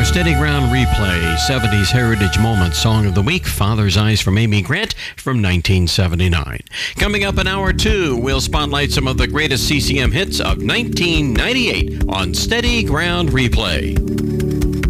Steady Ground Replay, 70s Heritage Moments, Song of the Week, Father's Eyes from Amy Grant from 1979. Coming up in hour two, we'll spotlight some of the greatest CCM hits of 1998 on Steady Ground Replay.